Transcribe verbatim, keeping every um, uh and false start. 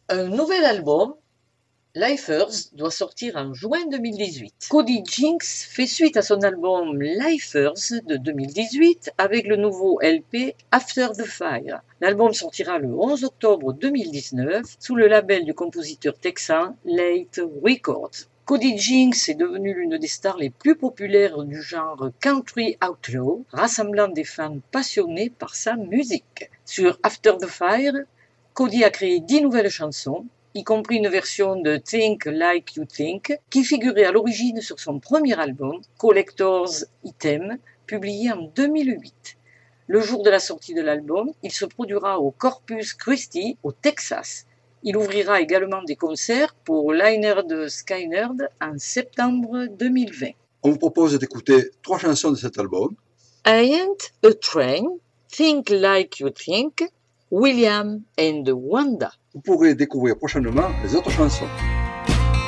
Un nouvel album, Lifers, doit sortir en juin deux mille dix-huit. Cody Jinks fait suite à son album Lifers de deux mille dix-huit avec le nouveau L P After the Fire. L'album sortira le onze octobre deux mille dix-neuf sous le label du compositeur texan Late Records. Cody Jinks est devenu l'une des stars les plus populaires du genre country outlaw, rassemblant des fans passionnés par sa musique. Sur After the Fire, Cody a créé dix nouvelles chansons, y compris une version de Think Like You Think, qui figurait à l'origine sur son premier album, Collector's Item, publié en deux mille huit. Le jour de la sortie de l'album, il se produira au Corpus Christi, au Texas. Il ouvrira également des concerts pour Lynyrd Skynyrd en septembre deux mille vingt. On vous propose d'écouter trois chansons de cet album. I Ain't a Train, Think Like You Think, William and Wanda. Vous pourrez découvrir prochainement les autres chansons.